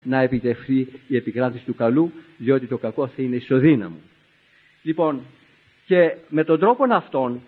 να επιτευχθεί η επικράτηση του καλού, διότι το κακό θα είναι ισοδύναμο. Λοιπόν, και με τον τρόπο αυτόν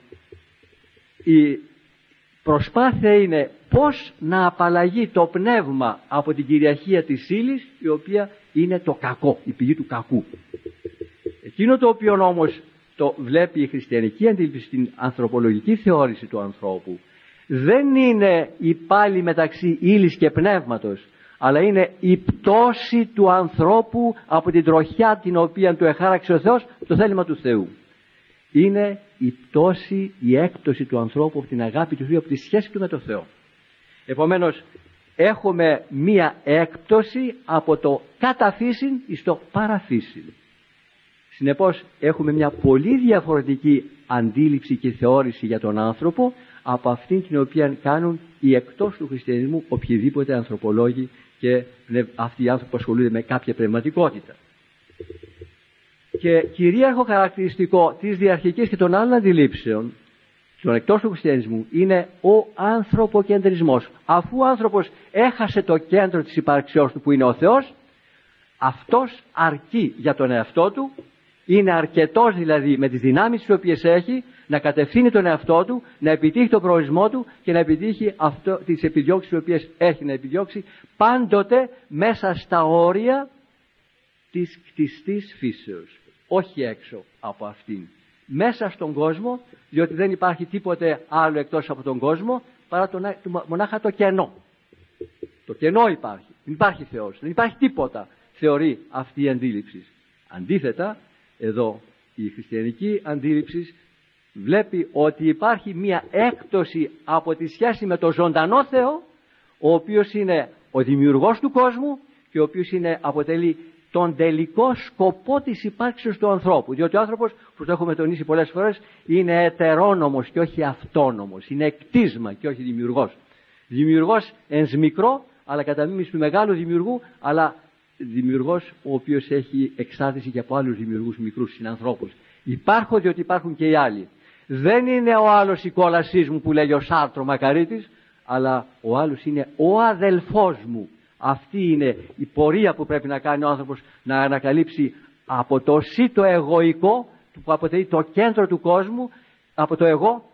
η προσπάθεια είναι πώς να απαλλαγεί το πνεύμα από την κυριαρχία της ύλης, η οποία είναι το κακό, η πηγή του κακού. Εκείνο το οποίο όμως το βλέπει η χριστιανική αντίληψη στην ανθρωπολογική θεώρηση του ανθρώπου, δεν είναι η πάλη μεταξύ ύλης και πνεύματος, αλλά είναι η πτώση του ανθρώπου από την τροχιά την οποία του εχάραξε ο Θεός, το θέλημα του Θεού. Είναι η πτώση, η έκπτωση του ανθρώπου από την αγάπη του Θεού, από τη σχέση του με τον Θεό. Επομένως, έχουμε μία έκπτωση από το καταφύσιν στο παραφύσιν. Συνεπώς, έχουμε μια πολύ διαφορετική αντίληψη και θεώρηση για τον άνθρωπο από αυτήν την οποία κάνουν οι εκτός του χριστιανισμού οποιοδήποτε ανθρωπολόγοι και αυτοί οι άνθρωποι που ασχολούνται με κάποια πνευματικότητα. Και κυρίαρχο χαρακτηριστικό της διαρχικής και των άλλων αντιλήψεων των εκτός του χριστιανισμού είναι ο ανθρωποκεντρισμός. Αφού ο άνθρωπος έχασε το κέντρο της υπάρξεώς του που είναι ο Θεός, αυτός αρκεί για τον εαυτό του, είναι αρκετός δηλαδή με τις δυνάμεις τις οποίες έχει να κατευθύνει τον εαυτό του, να επιτύχει τον προορισμό του και να επιτύχει τις επιδιώξεις τις οποίες έχει να επιδιώξει, πάντοτε μέσα στα όρια της κτιστής φύσεως, όχι έξω από αυτήν. Μέσα στον κόσμο, διότι δεν υπάρχει τίποτε άλλο εκτός από τον κόσμο παρά μονάχα το κενό. Το κενό υπάρχει, δεν υπάρχει Θεός, δεν υπάρχει τίποτα, θεωρεί αυτή η αντίληψη. Αντίθετα, εδώ η χριστιανική αντίληψη βλέπει ότι υπάρχει μία έκπτωση από τη σχέση με τον ζωντανό Θεό, ο οποίος είναι ο δημιουργός του κόσμου και ο οποίος αποτελεί τον τελικό σκοπό της υπάρξεως του ανθρώπου. Διότι ο άνθρωπος, που το έχουμε τονίσει πολλές φορές, είναι ετερόνομος και όχι αυτόνομος. Είναι κτίσμα και όχι δημιουργός. Δημιουργός ενς μικρό, αλλά κατά μίμηση του μεγάλου δημιουργού, αλλά δημιουργός ο οποίος έχει εξάρτηση και από άλλους δημιουργούς μικρούς συνανθρώπους. Υπάρχω διότι υπάρχουν και οι άλλοι. Δεν είναι ο άλλος η κόλασής μου που λέγει ο Σάρτρο Μακαρίτης, αλλά ο άλλος είναι ο αδελφός μου. Αυτή είναι η πορεία που πρέπει να κάνει ο άνθρωπος, να ανακαλύψει από το σύ το εγωικό, που αποτελεί το κέντρο του κόσμου, από το εγώ,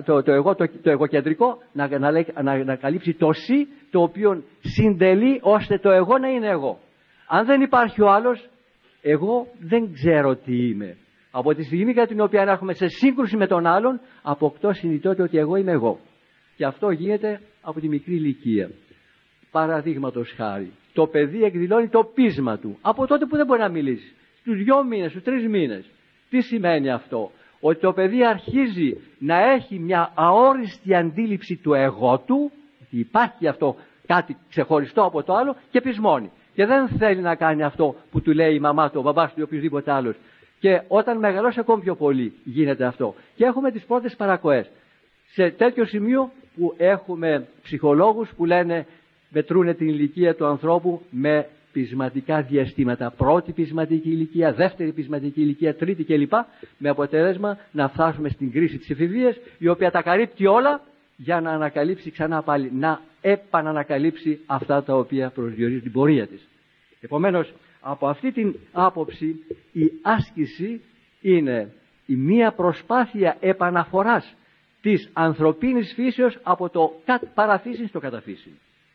το εγωκεντρικό, να ανακαλύψει το σύ, το οποίο συντελεί ώστε το εγώ να είναι εγώ. Αν δεν υπάρχει ο άλλος, εγώ δεν ξέρω τι είμαι. Από τη στιγμή κατά την οποία έρχομαι σε σύγκρουση με τον άλλον, αποκτώ συνειδητότητα ότι εγώ είμαι εγώ. Και αυτό γίνεται από τη μικρή ηλικία. Παραδείγματος χάρη, το παιδί εκδηλώνει το πείσμα του από τότε που δεν μπορεί να μιλήσει. Στους 2 μήνες, στους 3 μήνες. Τι σημαίνει αυτό? Ότι το παιδί αρχίζει να έχει μια αόριστη αντίληψη του εγώ του, ότι υπάρχει αυτό κάτι ξεχωριστό από το άλλο, και πεισμώνει. Και δεν θέλει να κάνει αυτό που του λέει η μαμά του, ο μπαμπάς του ή οποιοδήποτε άλλος. Και όταν μεγαλώσει ακόμη πιο πολύ γίνεται αυτό. Και έχουμε τις πρώτες παρακοές. Σε τέτοιο σημείο που έχουμε ψυχολόγους που λένε, μετρούνε την ηλικία του ανθρώπου με πεισματικά διαστήματα. Πρώτη πεισματική ηλικία, δεύτερη πεισματική ηλικία, τρίτη κλπ. Με αποτέλεσμα να φτάσουμε στην κρίση της εφηβείας, η οποία τα καλύπτει όλα για να ανακαλύψει ξανά πάλι, να επανανακαλύψει αυτά τα οποία προσδιορίζουν την πορεία της. Επομένως, από αυτή την άποψη η άσκηση είναι η μία προσπάθεια επαναφοράς της ανθρωπίνης φύσεως από το παραφύσιν στο καταφύσιν.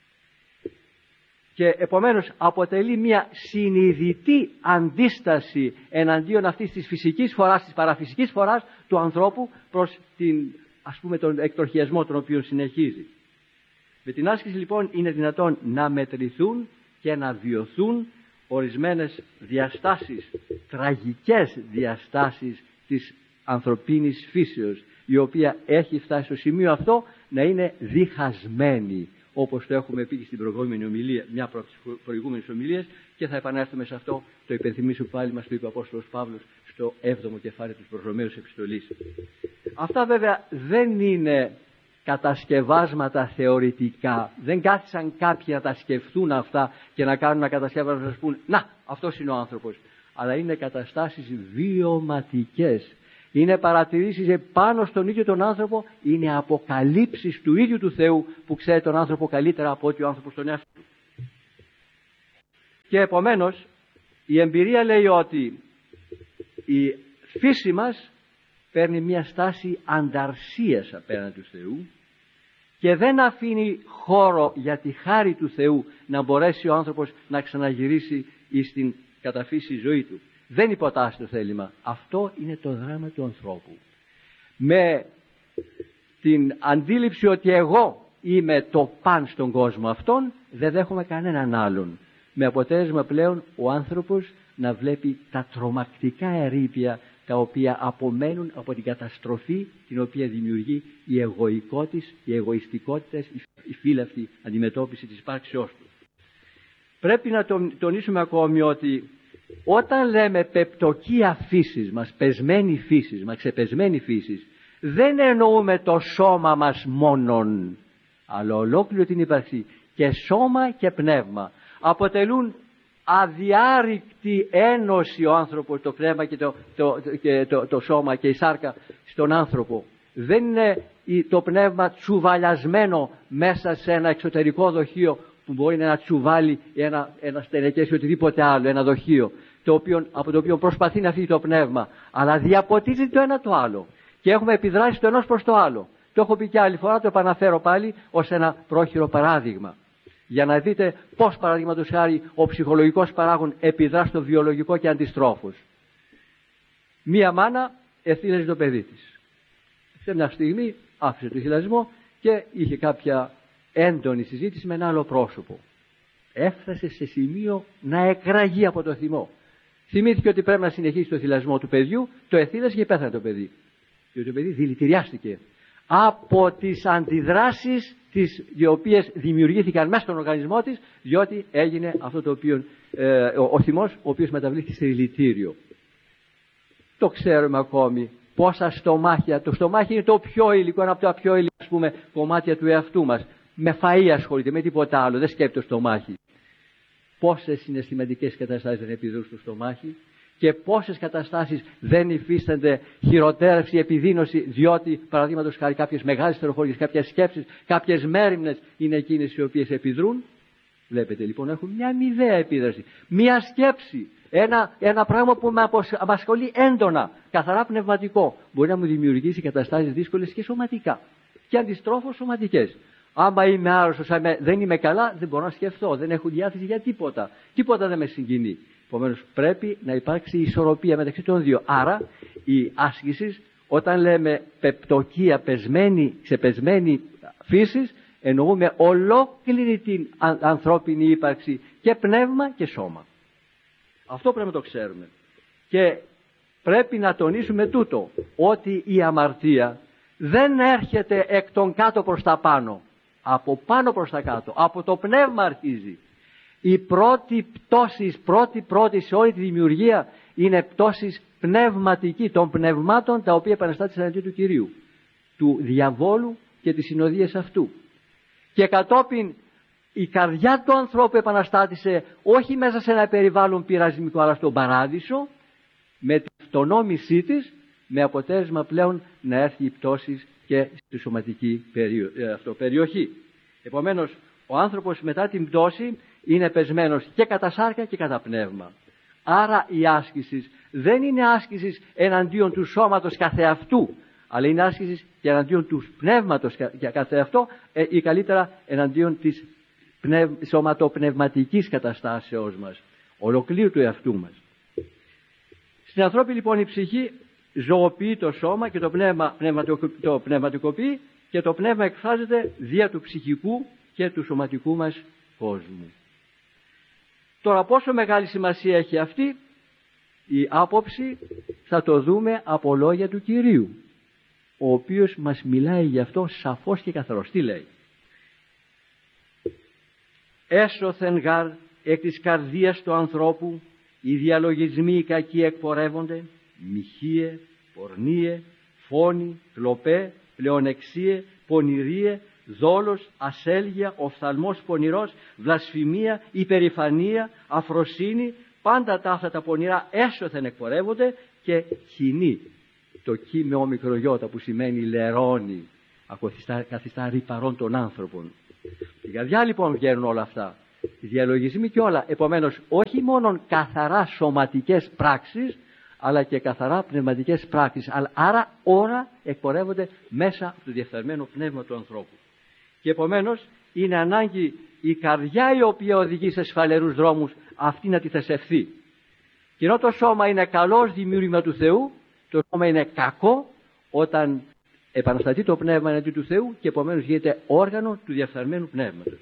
Και επομένως αποτελεί μια συνειδητή αντίσταση εναντίον αυτής της φυσικής φοράς, της παραφυσικής φοράς του ανθρώπου προς τον εκτροχιασμό τον οποίο συνεχίζει. Με την άσκηση λοιπόν είναι δυνατόν να μετρηθούν και να βιωθούν ορισμένες διαστάσεις, τραγικές διαστάσεις της ανθρωπίνης φύσεως, η οποία έχει φτάσει στο σημείο αυτό να είναι διχασμένη, όπως το έχουμε πει και στην προηγούμενη ομιλία, μια από τις προηγούμενες ομιλίες, και θα επανέλθουμε σε αυτό, το υπενθυμίσω πάλι, μας το είπε ο Απόστολος Παύλος στο 7ο κεφάλαιο της προς Ρωμαίους επιστολής. Αυτά βέβαια δεν είναι κατασκευάσματα θεωρητικά. Δεν κάθισαν κάποιοι να τα σκεφτούν αυτά και να κάνουν ένα κατασκεύασμα να σας πούν «Να, αυτός είναι ο άνθρωπος». Αλλά είναι καταστάσεις βιωματικές. Είναι παρατηρήσεις επάνω στον ίδιο τον άνθρωπο, είναι αποκαλύψεις του ίδιου του Θεού που ξέρει τον άνθρωπο καλύτερα από ότι ο άνθρωπος τον εαυτό του. Και επομένως η εμπειρία λέει ότι η φύση μας παίρνει μια στάση ανταρσίας απέναντι του Θεού και δεν αφήνει χώρο για τη χάρη του Θεού να μπορέσει ο άνθρωπος να ξαναγυρίσει στην καταφύση ζωή του. Δεν υποτάσσει το θέλημα. Αυτό είναι το δράμα του ανθρώπου. Με την αντίληψη ότι εγώ είμαι το παν στον κόσμο αυτόν, δεν δέχομαι κανέναν άλλον. Με αποτέλεσμα πλέον ο άνθρωπος να βλέπει τα τρομακτικά ερείπια τα οποία απομένουν από την καταστροφή την οποία δημιουργεί η εγωικότης, η εγωιστικότητα, η φύλαυτη αντιμετώπιση της υπάρξεώς του. Πρέπει να τονίσουμε ακόμη ότι όταν λέμε πεπτοκία φύσης μας, πεσμένη φύσης μας, ξεπεσμένη φύσης, δεν εννοούμε το σώμα μας μόνον, αλλά ολόκληρο την ύπαρξη, και σώμα και πνεύμα. Αποτελούν αδιάρρηκτη ένωση ο άνθρωπος, το πνεύμα και το σώμα και η σάρκα στον άνθρωπο. Δεν είναι το πνεύμα τσουβαλιασμένο μέσα σε ένα εξωτερικό δοχείο που μπορεί να τσουβάλει ένα στενεκές ή οτιδήποτε άλλο, ένα δοχείο από το οποίο προσπαθεί να φύγει το πνεύμα, αλλά διαποτίζει το ένα το άλλο και έχουμε επιδράσει το ενός προς το άλλο. Το έχω πει και άλλη φορά, το επαναφέρω πάλι ως ένα πρόχειρο παράδειγμα, για να δείτε πώς, παραδείγματος χάρη, ο ψυχολογικός παράγων επιδρά στο βιολογικό και αντιστρόφως. Μία μάνα εθήλαζε το παιδί της. Σε μια στιγμή άφησε το θυλασμό και είχε κάποια έντονη συζήτηση με ένα άλλο πρόσωπο. Έφτασε σε σημείο να εκραγεί από το θυμό. Θυμήθηκε ότι πρέπει να συνεχίσει το θυλασμό του παιδιού, το εθήλασε και πέθανε το παιδί. Και το παιδί δηλητηριάστηκε από τις αντιδράσεις οι οποίες δημιουργήθηκαν μέσα στον οργανισμό της, διότι έγινε αυτό το οποίο, ο θυμός, ο οποίος μεταβλήθηκε σε δηλητήριο. Το ξέρουμε ακόμη πόσα στομάχια. Το στομάχι είναι το πιο υλικό, ένα από τα πιο υλικά κομμάτια του εαυτού μας. Με φαΐ ασχολείται, με τίποτα άλλο, δεν σκέφτεται το στομάχι. Πόσες συναισθηματικές καταστάσεις δεν επιδρούν στο στομάχι και πόσες καταστάσεις δεν υφίστανται χειροτέρευση, επιδείνωση, διότι παραδείγματος χάρη κάποιες μεγάλες στενοχώριες, κάποιες σκέψεις, κάποιες μέριμνες είναι εκείνες οι οποίες επιδρούν. Βλέπετε λοιπόν, έχουν μια μηδέα επίδραση. Μια σκέψη, ένα πράγμα που με απασχολεί έντονα, καθαρά πνευματικό, μπορεί να μου δημιουργήσει καταστάσεις δύσκολες και σωματικά. Και αντιστρόφως σωματικές. Άμα είμαι άρρωστος, δεν είμαι καλά, δεν μπορώ να σκεφτώ, δεν έχω διάθεση για τίποτα. Τίποτα δεν με συγκινεί. Επομένως πρέπει να υπάρξει ισορροπία μεταξύ των δύο. Άρα η άσκηση, όταν λέμε πεπτοκία, ξεπεσμένη φύσης, εννοούμε ολόκληρη την ανθρώπινη ύπαρξη και πνεύμα και σώμα. Αυτό πρέπει να το ξέρουμε. Και πρέπει να τονίσουμε τούτο, ότι η αμαρτία δεν έρχεται εκ των κάτω προς τα πάνω, από πάνω προς τα κάτω, από το πνεύμα αρχίζει. Η πρώτη πτώση σε όλη τη δημιουργία είναι πτώση πνευματική, των πνευμάτων τα οποία επαναστάτησαν εναντίον του Κυρίου, του διαβόλου και της συνοδείας αυτού. Και κατόπιν η καρδιά του ανθρώπου επαναστάτησε όχι μέσα σε ένα περιβάλλον πειρασμικό, αλλά στον παράδεισο, με την αυτονόμησή της, με αποτέλεσμα πλέον να έρθει η πτώση και στη σωματική περιοχή. Επομένως, ο άνθρωπος μετά την πτώση είναι πεσμένος και κατά σάρκα και κατά πνεύμα. Άρα η άσκηση δεν είναι άσκηση εναντίον του σώματος καθεαυτού, αλλά είναι άσκηση και εναντίον του πνεύματος καθεαυτό, ή καλύτερα εναντίον της σωματοπνευματικής καταστάσεώς μας, ολοκλήρου του εαυτού μας. Στην ανθρώπινη λοιπόν η ψυχή ζωοποιεί το σώμα και το πνεύμα το πνευματικοποιεί, και το πνεύμα εκφράζεται δια του ψυχικού και του σωματικού μας κόσμου. Τώρα πόσο μεγάλη σημασία έχει αυτή η άποψη θα το δούμε από λόγια του Κυρίου, ο οποίος μας μιλάει γι' αυτό σαφώς και καθαρός. Τι λέει? Έσωθεν γαρ εκ της καρδίας του ανθρώπου οι διαλογισμοί οι κακοί εκπορεύονται, μοιχείε, πορνίε, φόνοι, κλοπέ, πλεονεξίε, πονηρίε, δόλος, ασέλγεια, οφθαλμός πονηρός, βλασφημία, υπερηφανία, αφροσύνη, πάντα αυτά τα πονηρά έσωθεν εκπορεύονται, και χινή. Το κι με ομικρογιώτα που σημαίνει λερώνει, καθιστά ρυπαρών των άνθρωπων. Στην καρδιά λοιπόν βγαίνουν όλα αυτά. διαλογισμοί και όλα. Επομένως, όχι μόνο καθαρά σωματικές πράξεις, αλλά και καθαρά πνευματικές πράξεις. Άρα όλα εκπορεύονται μέσα από το διεφθαρμένο πνεύμα του ανθρώπου. Και επομένως είναι ανάγκη η καρδιά η οποία οδηγεί σε ασφαλερούς δρόμους αυτή να τη θεσευθεί. Και ενώ το σώμα είναι καλός δημιούργημα του Θεού, το σώμα είναι κακό όταν επαναστατεί το πνεύμα εναντί του Θεού και επομένως γίνεται όργανο του διαφθαρμένου πνεύματος.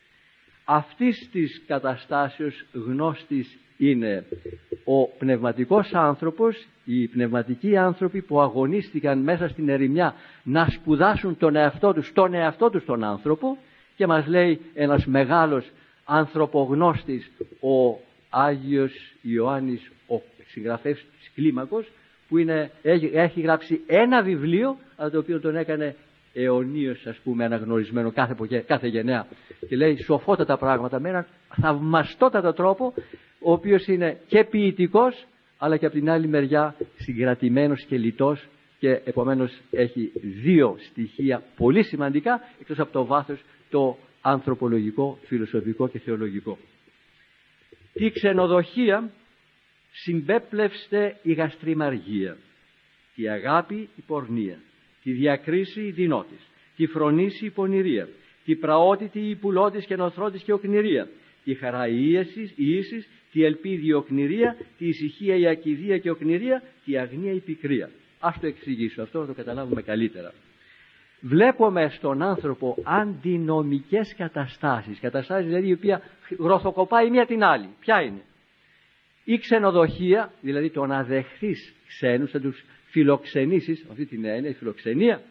Αυτής της καταστάσεως γνώστης είναι ο πνευματικός άνθρωπος, οι πνευματικοί άνθρωποι που αγωνίστηκαν μέσα στην ερημιά να σπουδάσουν τον εαυτό τους τον άνθρωπο, και μας λέει ένας μεγάλος ανθρωπογνώστης, ο Άγιος Ιωάννης, ο συγγραφέας της Κλίμακος, που έχει γράψει ένα βιβλίο, αλλά το οποίο τον έκανε αιωνίως, ας πούμε, αναγνωρισμένο κάθε γενναία, και λέει σοφότατα πράγματα με έναν θαυμαστότατο τρόπο, ο οποίος είναι και ποιητικός αλλά και από την άλλη μεριά συγκρατημένος και λιτός, και επομένως έχει δύο στοιχεία πολύ σημαντικά εκτός από το βάθος, το ανθρωπολογικό, φιλοσοφικό και θεολογικό. Τη ξενοδοχεία συμπέπλευστε η γαστριμαργία, τη αγάπη η πορνεία, τη διακρίση η δεινότης, τη φρονήση η πονηρία, τη πραότητα η πουλώτης και νοθρότης και οκνηρία, τη χαρά η ίσης, τη ελπίδη η οκνηρία, τη ησυχία η ακηδία και οκνηρία, τη αγνία η πικρία. Ας το εξηγήσω αυτό, να το καταλάβουμε καλύτερα. Βλέπουμε στον άνθρωπο αντινομικές καταστάσεις, δηλαδή η οποία γροθοκοπάει μία την άλλη. Ποια είναι? Η ξενοδοχεία, δηλαδή το να δεχθείς ξένους, να τους φιλοξενήσεις, αυτή την έννοια, η φιλοξενία,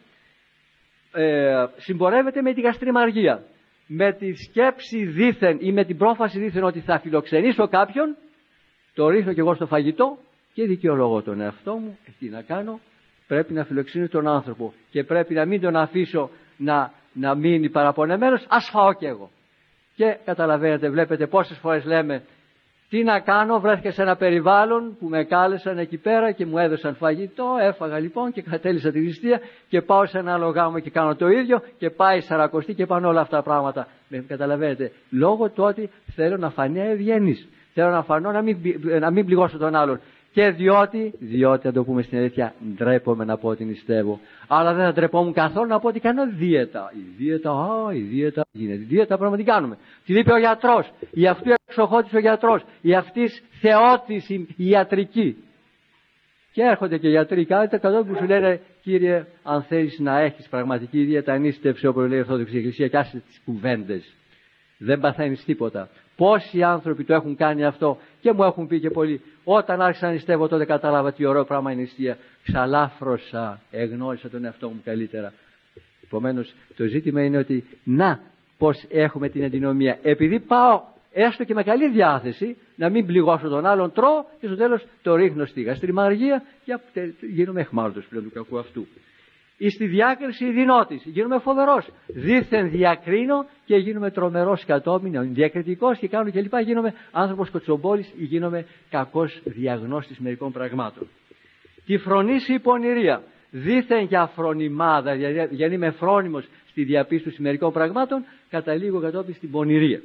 συμπορεύεται με τη γαστριμαργία. Με τη σκέψη δήθεν ή με την πρόφαση δήθεν ότι θα φιλοξενήσω κάποιον, το ρίχνω κι εγώ στο φαγητό και δικαιολογώ τον εαυτό μου. Τι να κάνω? Πρέπει να φιλοξενήσω τον άνθρωπο και πρέπει να μην τον αφήσω να μείνει παραπονεμένος, ας φάω κι εγώ. Και καταλαβαίνετε, βλέπετε πόσες φορές λέμε, τι να κάνω, βρέθηκα σε ένα περιβάλλον που με κάλεσαν εκεί πέρα και μου έδωσαν φαγητό, έφαγα λοιπόν και κατέλησα τη ληστεία και πάω σε ένα άλλο γάμο και κάνω το ίδιο και πάει σαρακοστή και πάνε όλα αυτά τα πράγματα. Καταλαβαίνετε, λόγω του ότι θέλω να φανεί ευγενής, θέλω να φανώ να μην πληγώσω τον άλλον. Και διότι, να το πούμε στην αλήθεια, ντρέπομαι να πω ότι νηστεύω. Αλλά δεν θα ντρεπόμουν καθόλου να πω ότι κάνω δίαιτα. Η δίαιτα γίνεται. Η δίαιτα πρέπει να την κάνουμε. Την είπε ο γιατρός, η αυτού εξοχώτης ο γιατρός, η αυτής θεότης η ιατρική. Και έρχονται και οι γιατροί κάτω που σου λένε, κύριε, αν θέλεις να έχεις πραγματική δίαιτα, νήστεψε, όπως λέει η Ορθόδοξη Εκκλησία, και άσε τις κουβέντες. Δεν παθαίνεις τίποτα. Πόσοι άνθρωποι το έχουν κάνει αυτό και μου έχουν πει και πολλοί, όταν άρχισα να νηστεύω τότε κατάλαβα τι ωραίο πράγμα είναι η νηστεία. Ξαλάφρωσα, εγνώρισα τον εαυτό μου καλύτερα. Επομένως το ζήτημα είναι ότι να πως έχουμε την αντινομία. Επειδή πάω έστω και με καλή διάθεση να μην πληγώσω τον άλλον, τρώω και στο τέλος το ρίχνω στη γαστριμαργία και γίνομαι εχμάλωτος πλέον του κακού αυτού. Ή στη διάκριση η δεινότης, γίνομαι φοβερός. Δήθεν διακρίνω και γίνομαι τρομερός κατόπιν, διακριτικός και κάνω κλπ. Γίνομαι άνθρωπος κοτσομπόλης ή γίνομαι κακός διαγνώστης μερικών πραγμάτων. Τη φρονήση η πονηρία. Δήθεν για φρονιμάδα, για να είμαι φρόνιμος στη διαπίστωση μερικών πραγμάτων, καταλήγω κατόπιν στην πονηρία.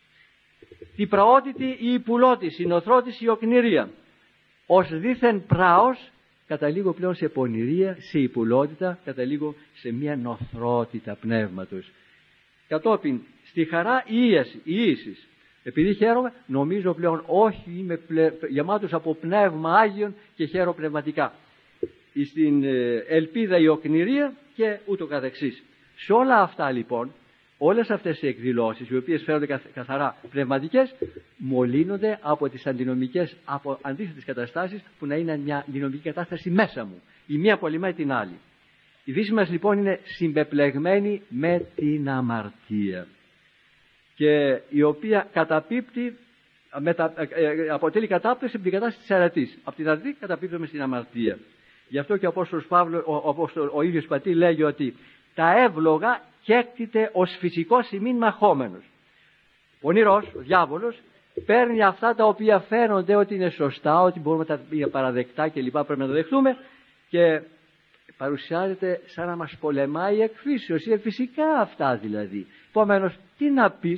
Τη πραότητη η υπουλώτης, η νοθρότης η οκνηρία. Ως δήθεν πράος, καταλήγω πλέον σε πονηρία, σε υπουλότητα, καταλήγω σε μια νοθρότητα πνεύματος. Κατόπιν, στη χαρά η ίσης. Επειδή χαίρομαι, νομίζω πλέον όχι, είμαι γεμάτος από πνεύμα Άγιον και χαίρομαι πνευματικά. Στην ελπίδα η οκνηρία και ούτω καθεξής. Σε όλα αυτά λοιπόν, όλες αυτές οι εκδηλώσεις, οι οποίες φαίνονται καθαρά πνευματικές, μολύνονται από τις αντινομικές, από αντίθετες καταστάσεις που να είναι μια αντινομική κατάσταση μέσα μου. Η μία πολυμάει την άλλη. Η φύση μας λοιπόν είναι συμπεπλεγμένη με την αμαρτία, και η οποία καταπίπτει, αποτελεί κατάπτωση από την κατάσταση της αρετής. Από την αρετή καταπίπτουμε στην αμαρτία. Γι' αυτό και ο Απόστολος Παύλος, ο ίδιος πατή, λέγει ότι τα εύλογα κέκτηται ως φυσικός ημίν μαχόμενος. Ο όνειρος, ο διάβολος, παίρνει αυτά τα οποία φαίνονται ότι είναι σωστά, ότι μπορούμε να τα είναι παραδεκτά και λοιπά, πρέπει να τα δεχτούμε, και παρουσιάζεται σαν να μας πολεμάει εκ φύσεως, είναι φυσικά αυτά δηλαδή. Επομένως, τι να πεις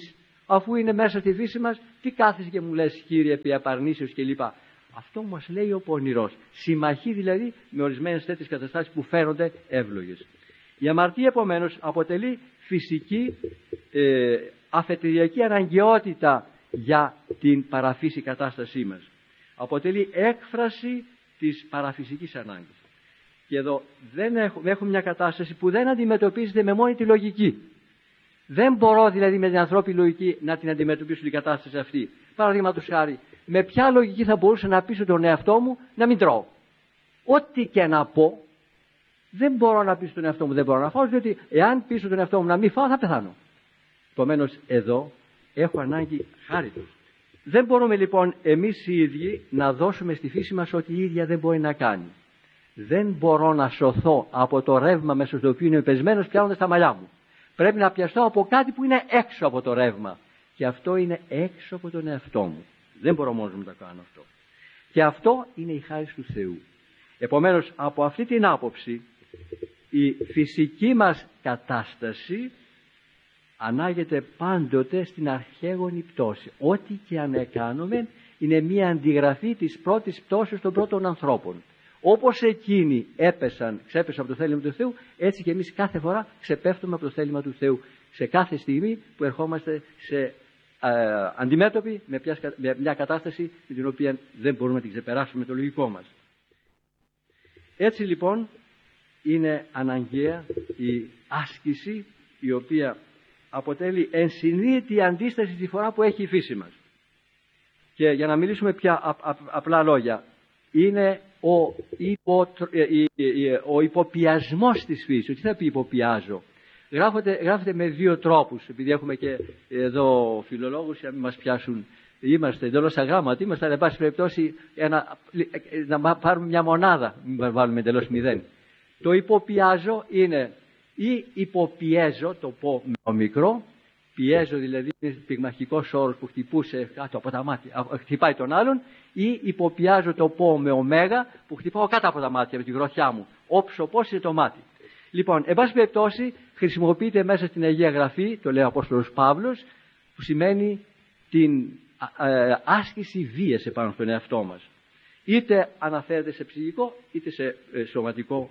Αφού είναι μέσα στη φύση μας, τι κάθεσαι και μου λες, Κύριε, επί απαρνήσεως κλπ. Αυτό μας λέει ο πονηρός. Συμμαχεί δηλαδή με ορισμένες τέτοιες καταστάσεις που φαίνονται εύλογες. Η αμαρτία επομένως αποτελεί φυσική αφετηριακή αναγκαιότητα για την παραφύση κατάστασή μας. Αποτελεί έκφραση της παραφυσικής ανάγκης. Και εδώ έχουμε μια κατάσταση που δεν αντιμετωπίζεται με μόνη τη λογική. Δεν μπορώ δηλαδή με την ανθρώπινη λογική να την αντιμετωπίσω την κατάσταση αυτή. Παραδείγματος χάρη, με ποια λογική θα μπορούσα να πείσω τον εαυτό μου να μην τρώω? Ό,τι και να πω, δεν μπορώ να πείσω τον εαυτό μου δεν μπορώ να φάω, διότι εάν πείσω τον εαυτό μου να μην φάω θα πεθάνω. Επομένως εδώ έχω ανάγκη χάριτος. Δεν μπορούμε λοιπόν εμείς οι ίδιοι να δώσουμε στη φύση μας ό,τι η ίδια δεν μπορεί να κάνει. Δεν μπορώ να σωθώ από το ρεύμα μέσα στο οποίο είναι πεσμένος πιάνοντας τα μαλλιά μου. Πρέπει να πιαστώ από κάτι που είναι έξω από το ρεύμα. Και αυτό είναι έξω από τον εαυτό μου. Δεν μπορώ μόνος μου να το κάνω αυτό. Και αυτό είναι η χάρις του Θεού. Επομένως, από αυτή την άποψη, η φυσική μας κατάσταση ανάγεται πάντοτε στην αρχαίγονη πτώση. Ό,τι και αν κάνουμε είναι μία αντιγραφή της πρώτης πτώσης των πρώτων ανθρώπων. Όπως εκείνοι ξέπεσαν από το θέλημα του Θεού, έτσι και εμείς κάθε φορά ξεπέφτουμε από το θέλημα του Θεού. Σε κάθε στιγμή που ερχόμαστε αντιμέτωποι με μια κατάσταση με την οποία δεν μπορούμε να την ξεπεράσουμε το λογικό μας. Έτσι λοιπόν είναι αναγκαία η άσκηση, η οποία αποτελεί ενσυνείδητη αντίσταση στη φορά που έχει η φύση μας. Και για να μιλήσουμε πια απλά λόγια, είναι ο υποπιασμός της φύσης. Τι θα πει υποπιάζω? Γράφεται με δύο τρόπους, επειδή έχουμε και εδώ φιλολόγους για να μην μας πιάσουν. Είμαστε εντελώς αγράμματοι, είμαστε, αλλά εν πάση περιπτώσει να πάρουμε μια μονάδα, μην βάλουμε εντελώς 0. Το υποπιάζω είναι ή υποπιέζω, το πω με το μικρό, πιέζω δηλαδή είναι πυγμαχικός όρος που χτυπούσε κάτω από τα μάτια, χτυπάει τον άλλον, ή υποπιάζω, το πω με ωμέγα, που χτυπάω κάτω από τα μάτια με τη γροθιά μου. Όψο πώς είναι το μάτι. Λοιπόν, εν πάση περιπτώσει χρησιμοποιείται μέσα στην Αγία Γραφή, το λέει ο Απόστολος Παύλος, που σημαίνει την άσκηση βίας επάνω στον εαυτό μας. Είτε αναφέρεται σε ψυχικό είτε σε σωματικό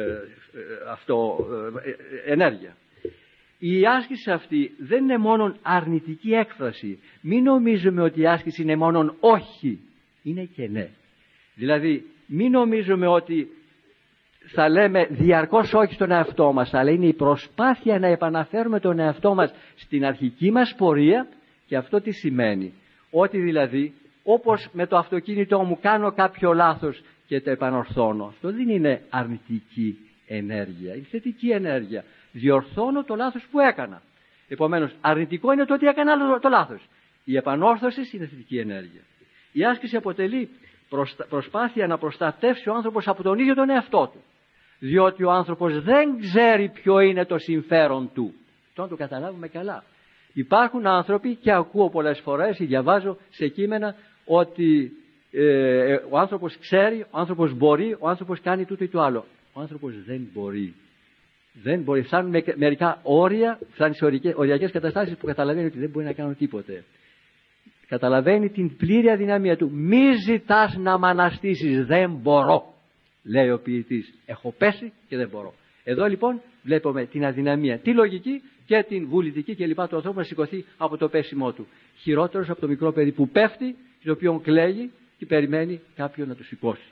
ενέργεια. Η άσκηση αυτή δεν είναι μόνο αρνητική έκφραση. Μην νομίζουμε ότι η άσκηση είναι μόνο όχι, είναι και ναι. Δηλαδή μην νομίζουμε ότι θα λέμε διαρκώς όχι στον εαυτό μας, αλλά είναι η προσπάθεια να επαναφέρουμε τον εαυτό μας στην αρχική μας πορεία. Και αυτό τι σημαίνει? Ότι δηλαδή όπως με το αυτοκίνητό μου κάνω κάποιο λάθος και το επανορθώνω, αυτό δεν είναι αρνητική ενέργεια, είναι θετική ενέργεια. Διορθώνω το λάθος που έκανα. Επομένως αρνητικό είναι το ότι έκανα το λάθος. Η επανόρθωση είναι θετική ενέργεια. Η άσκηση αποτελεί προσπάθεια να προστατεύσει ο άνθρωπος από τον ίδιο τον εαυτό του. Διότι ο άνθρωπος δεν ξέρει ποιο είναι το συμφέρον του. Αυτό να το καταλάβουμε καλά. Υπάρχουν άνθρωποι, και ακούω πολλές φορές ή διαβάζω σε κείμενα, ότι ο άνθρωπος ξέρει, ο άνθρωπος μπορεί, ο άνθρωπος κάνει τούτο ή το άλλο. Ο άνθρωπος δεν μπορεί. Δεν μπορεί. Φτάνουν με μερικά όρια, φτάνει σε οριακές καταστάσεις που καταλαβαίνει ότι δεν μπορεί να κάνω τίποτε. Καταλαβαίνει την πλήρη αδυναμία του. Μη ζητάς να μ' αναστήσεις, δεν μπορώ, λέει ο ποιητής. Έχω πέσει και δεν μπορώ. Εδώ λοιπόν βλέπουμε την αδυναμία, τη λογική και την βουλητική κλπ. Του ανθρώπου να σηκωθεί από το πέσιμό του. Χειρότερος από το μικρό παιδί που πέφτει, το οποίο κλαίγει και περιμένει κάποιον να το σηκώσει.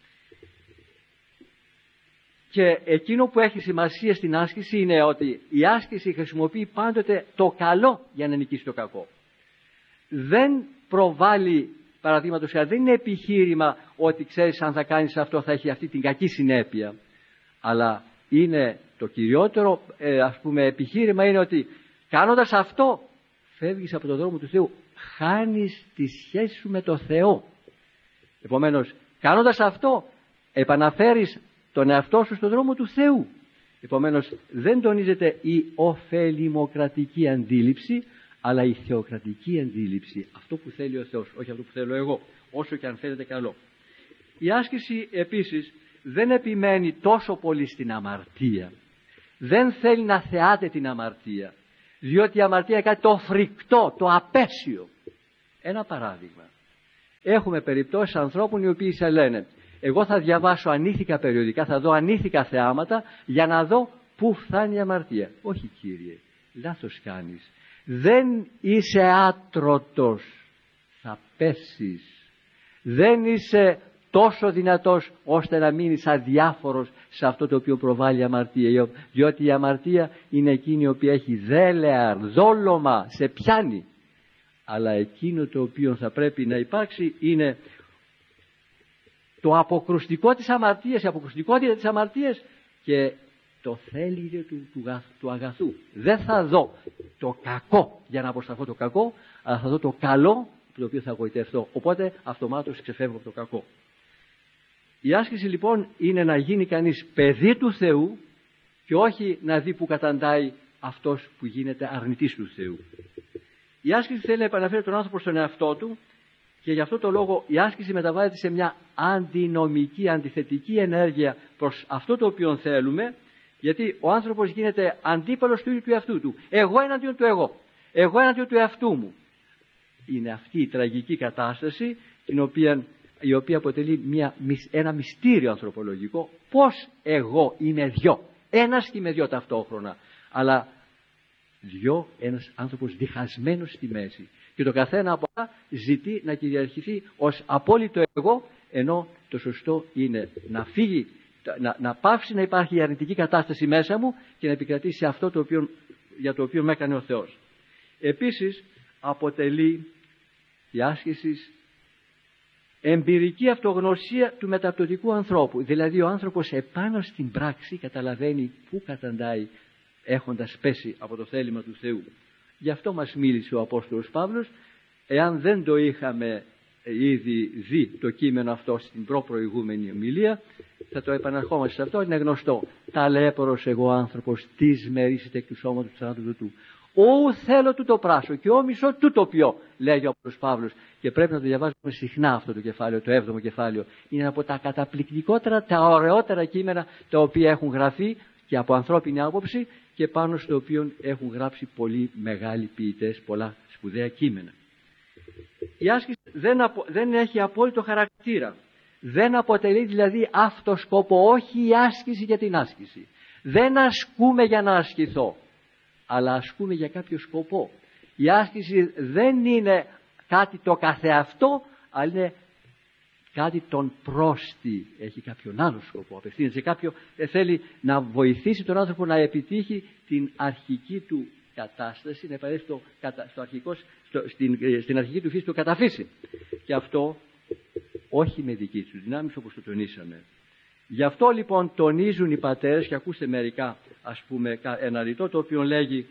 Και εκείνο που έχει σημασία στην άσκηση είναι ότι η άσκηση χρησιμοποιεί πάντοτε το καλό για να νικήσει το κακό. Δεν προβάλλει, παραδείγματος χάρη, δεν είναι επιχείρημα ότι ξέρεις αν θα κάνεις αυτό θα έχει αυτή την κακή συνέπεια. Αλλά είναι το κυριότερο επιχείρημα είναι ότι κάνοντας αυτό φεύγεις από τον δρόμο του Θεού. Χάνεις τη σχέση σου με το Θεό. Επομένως κάνοντας αυτό επαναφέρεις τον εαυτό σου στον δρόμο του Θεού. Επομένως δεν τονίζεται η ωφελημοκρατική αντίληψη, αλλά η θεοκρατική αντίληψη. Αυτό που θέλει ο Θεός, όχι αυτό που θέλω εγώ, όσο και αν φαίνεται καλό. Η άσκηση επίσης δεν επιμένει τόσο πολύ στην αμαρτία. Δεν θέλει να θεάται την αμαρτία. Διότι η αμαρτία είναι κάτι το φρικτό, το απέσιο. Ένα παράδειγμα. Έχουμε περιπτώσεις ανθρώπων οι οποίοι σε λένε, εγώ θα διαβάσω ανήθικα περιοδικά, θα δω ανήθικα θεάματα για να δω πού φτάνει η αμαρτία. Όχι, κύριε, λάθος κάνεις. Δεν είσαι άτρωτος, θα πέσεις. Δεν είσαι τόσο δυνατός ώστε να μείνεις αδιάφορος σε αυτό το οποίο προβάλλει η αμαρτία. Διότι η αμαρτία είναι εκείνη η οποία έχει δέλεαρ, δόλωμα, σε πιάνει. Αλλά εκείνο το οποίο θα πρέπει να υπάρξει είναι το αποκρουστικό της αμαρτίας, η αποκρουστικότητα της αμαρτίας και το θέλει του αγαθού. Δεν θα δω το κακό για να αποσταθώ το κακό, αλλά θα δω το καλό το οποίο θα γοητευτώ. Οπότε αυτομάτως ξεφεύγω από το κακό. Η άσκηση λοιπόν είναι να γίνει κανείς παιδί του Θεού και όχι να δει που καταντάει αυτός που γίνεται αρνητής του Θεού. Η άσκηση θέλει να επαναφέρει τον άνθρωπο στον εαυτό του και γι' αυτό το λόγο η άσκηση μεταβάλλεται σε μια αντινομική, αντιθετική ενέργεια προς αυτό το οποίο θέλουμε, γιατί ο άνθρωπος γίνεται αντίπαλος του ίδιου του εαυτού του. Εγώ εναντίον του εγώ. Εγώ εναντίον του εαυτού μου. Είναι αυτή η τραγική κατάσταση η οποία αποτελεί ένα μυστήριο ανθρωπολογικό. Πώς εγώ είμαι δυο. Ένας και είμαι δυο ταυτόχρονα. Αλλά δυο, ένας άνθρωπος διχασμένος στη μέση. Και το καθένα από αυτά ζητεί να κυριαρχηθεί ως απόλυτο εγώ, ενώ το σωστό είναι να φύγει, να πάψει να υπάρχει η αρνητική κατάσταση μέσα μου και να επικρατήσει αυτό για το οποίο με έκανε ο Θεός. Επίσης αποτελεί η άσκηση εμπειρική αυτογνωσία του μεταπτωτικού ανθρώπου. Δηλαδή ο άνθρωπος επάνω στην πράξη καταλαβαίνει πού καταντάει έχοντας πέσει από το θέλημα του Θεού. Γι' αυτό μας μίλησε ο Απόστολος Παύλος. Εάν δεν το είχαμε ήδη δει το κείμενο αυτό στην προηγούμενη ομιλία, θα το επαναρχόμαστε σε αυτό. Είναι γνωστό. Ταλέπορος εγώ άνθρωπος, τις μερίσετε εκ του σώματος του θανάτου του. Ου θέλω τούτο πράσο και ο μισό τούτο πιω, λέγει ο Απόστολος Παύλος. Και πρέπει να το διαβάζουμε συχνά αυτό το κεφάλαιο, το 7ο κεφάλαιο. Είναι από τα καταπληκτικότερα, τα ωραιότερα κείμενα τα οποία έχουν γραφεί και από ανθρώπινη άποψη και πάνω στο οποίο έχουν γράψει πολύ μεγάλοι ποιητές, πολλά σπουδαία κείμενα. Η άσκηση δεν έχει απόλυτο χαρακτήρα. Δεν αποτελεί δηλαδή αυτό σκοπό, όχι η άσκηση για την άσκηση. Δεν ασκούμε για να ασκηθώ, αλλά ασκούμε για κάποιο σκοπό. Η άσκηση δεν είναι κάτι το καθεαυτό, αλλά είναι κάτι τον πρόστη, έχει κάποιον άλλο σκοπό, απευθύνεται σε κάποιο, θέλει να βοηθήσει τον άνθρωπο να επιτύχει την αρχική του κατάσταση, να επανέλθει στην αρχική του φύση του καταφύση. Και αυτό όχι με δική τους δυνάμεις όπως το τονίσαμε. Γι' αυτό λοιπόν τονίζουν οι πατέρες, και ακούστε μερικά, ας πούμε ένα ρητό το οποίο λέγει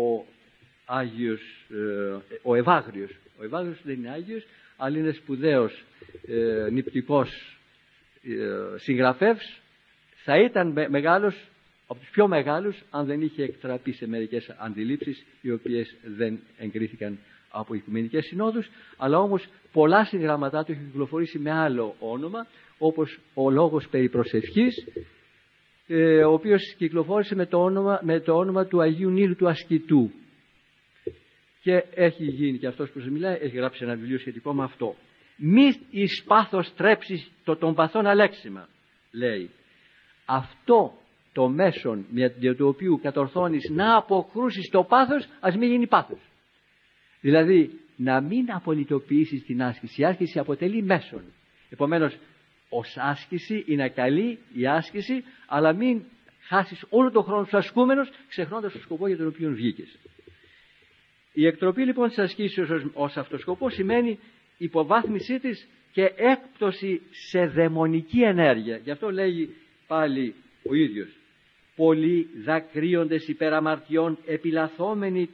ο Ευάγριος. Ο Ευάγριος δεν είναι Άγιος, αλλά είναι σπουδαίος νηπτικός συγγραφεύς. Θα ήταν μεγάλος, από τους πιο μεγάλους, αν δεν είχε εκτραπεί σε μερικές αντιλήψεις οι οποίες δεν εγκρίθηκαν από οικουμενικές συνόδους, αλλά όμως πολλά συγγραμματά του έχει κυκλοφορήσει με άλλο όνομα, όπως ο λόγος περί προσευχής, ο οποίος κυκλοφόρησε με το όνομα του Αγίου Νείλου του Ασκητού. Και έχει γίνει και αυτός που σας μιλάει, έχει γράψει ένα βιβλίο σχετικό με αυτό. Μη εις πάθος τρέψεις των παθών αλέξιμα, λέει. Αυτό το μέσον για το οποίο κατορθώνεις να αποκρούσεις το πάθος, ας μην γίνει πάθος. Δηλαδή να μην απολυτοποιήσεις την άσκηση. Η άσκηση αποτελεί μέσον. Επομένως ως άσκηση είναι καλή η άσκηση, αλλά μην χάσεις όλο τον χρόνο σου ασκούμενος, ξεχνώντας το σκοπό για τον οποίο βγήκες. Η εκτροπή λοιπόν της ασκήσεως ως αυτό σκοπό σημαίνει υποβάθμισή της και έκπτωση σε δαιμονική ενέργεια. Γι' αυτό λέγει πάλι ο ίδιος. Πολλοί δακρύοντες υπεραμαρτιών, επιλαθόμενοι